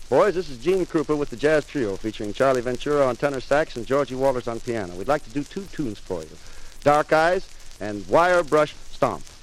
Boys, this is Gene Krupa with the Jazz Trio featuring Charlie Ventura on tenor sax and Georgie Walters on piano. We'd like to do two tunes for you, Dark Eyes and Wire Brush Stomp.